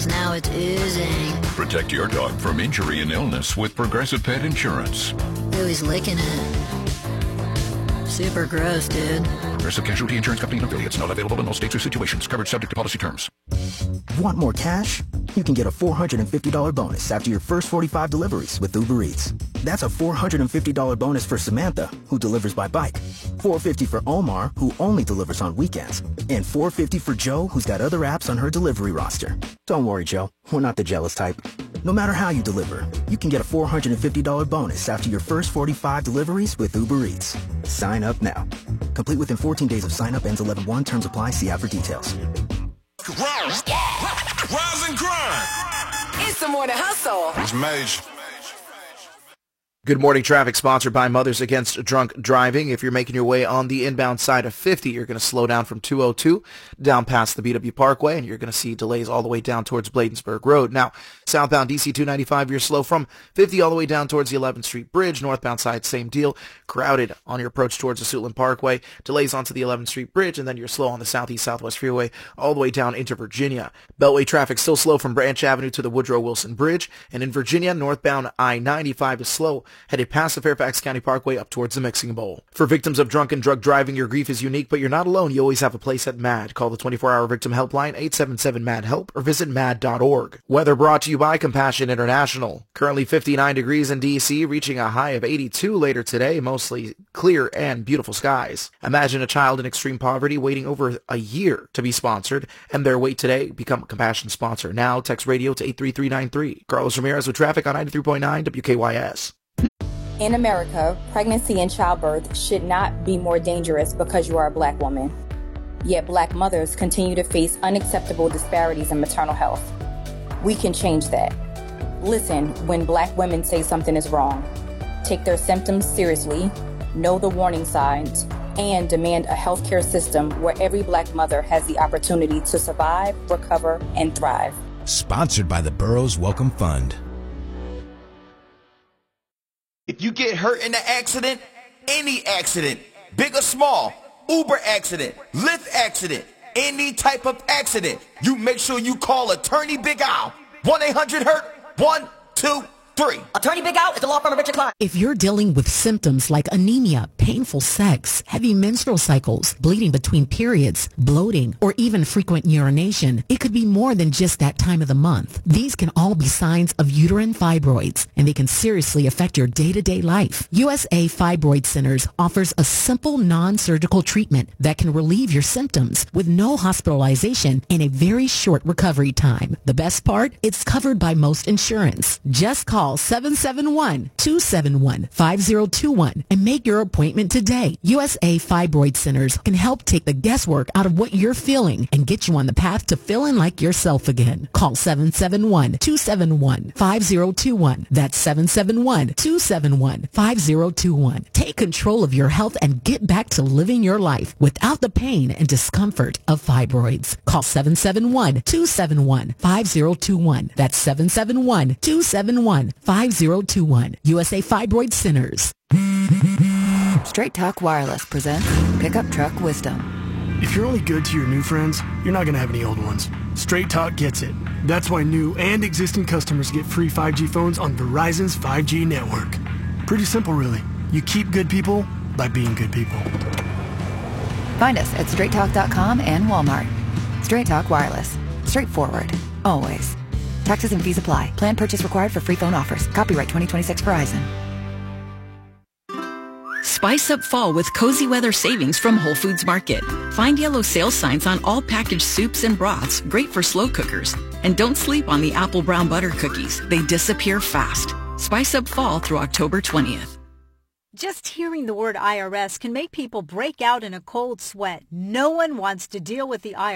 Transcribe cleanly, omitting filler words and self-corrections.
now it's oozing. Protect your dog from injury and illness with Progressive Pet Insurance. Ooh, he's licking it. Super gross, dude. Progressive Casualty Insurance Company and affiliates. Not available in all states or situations. Coverage subject to policy terms. Want more cash? You can get a $450 bonus after your first 45 deliveries with Uber Eats. That's a $450 bonus for Samantha, who delivers by bike. $450 for Omar, who only delivers on weekends. And $450 for Joe, who's got other apps on her delivery roster. Don't worry, Joe. We're not the jealous type. No matter how you deliver, you can get a $450 bonus after your first 45 deliveries with Uber Eats. Sign up now. Complete within 14 days of sign up. Ends 11/1. Terms apply. See app for details. Rise and grind. It's the morning hustle. It's Mage. Good morning, traffic sponsored by Mothers Against Drunk Driving. If you're making your way on the inbound side of 50, you're going to slow down from 202 down past the BW Parkway, and you're going to see delays all the way down towards Bladensburg Road. Now, southbound DC 295, you're slow from 50 all the way down towards the 11th Street Bridge. Northbound side, same deal. Crowded on your approach towards the Suitland Parkway. Delays onto the 11th Street Bridge, and then you're slow on the Southeast Southwest Freeway all the way down into Virginia. Beltway traffic still slow from Branch Avenue to the Woodrow Wilson Bridge, and in Virginia, northbound I-95 is slow, headed past the Fairfax County Parkway up towards the Mixing Bowl. For victims of drunk and drug driving, your grief is unique, but you're not alone. You always have a place at MAD. Call the 24-hour victim helpline 877-MAD-HELP or visit mad.org. Weather brought to you by Compassion International. Currently 59 degrees in D.C., reaching a high of 82 later today, mostly clear and beautiful skies. Imagine a child in extreme poverty waiting over a year to be sponsored, and their wait today. Become a Compassion sponsor now. Text radio to 83393. Carlos Ramirez with traffic on 93.9 WKYS. In America, pregnancy and childbirth should not be more dangerous because you are a black woman. Yet black mothers continue to face unacceptable disparities in maternal health. We can change that. Listen when black women say something is wrong. Take their symptoms seriously, know the warning signs, and demand a healthcare system where every black mother has the opportunity to survive, recover, and thrive. Sponsored by the Burroughs Welcome Fund. If you get hurt in an accident, any accident, big or small, Uber accident, Lyft accident, any type of accident, you make sure you call Attorney Big Al. 1-800-HURT, 123. Attorney Big Al is the law firm of Richard Klein. If you're dealing with symptoms like anemia, painful sex, heavy menstrual cycles, bleeding between periods, bloating, or even frequent urination, it could be more than just that time of the month. These can all be signs of uterine fibroids, and they can seriously affect your day-to-day life. USA Fibroid Centers offers a simple, non-surgical treatment that can relieve your symptoms with no hospitalization and a very short recovery time. The best part? It's covered by most insurance. Just call 771-271-5021 and make your appointment today. USA Fibroid Centers can help take the guesswork out of what you're feeling and get you on the path to feeling like yourself again. Call 771-271-5021. That's 771-271-5021. Take control of your health and get back to living your life without the pain and discomfort of fibroids. Call 771-271-5021. That's 771-271-5021. USA Fibroid Centers. Straight Talk Wireless presents Pickup Truck Wisdom. If you're only good to your new friends, you're not going to have any old ones. Straight Talk gets it. That's why new and existing customers get free 5G phones on Verizon's 5G network. Pretty simple, really. You keep good people by being good people. Find us at straighttalk.com and Walmart. Straight Talk Wireless. Straightforward. Always. Taxes and fees apply. Plan purchase required for free phone offers. Copyright 2026 Verizon. Spice up fall with cozy weather savings from Whole Foods Market. Find yellow sale signs on all packaged soups and broths, great for slow cookers. And don't sleep on the apple brown butter cookies. They disappear fast. Spice up fall through October 20th. Just hearing the word IRS can make people break out in a cold sweat. No one wants to deal with the IRS.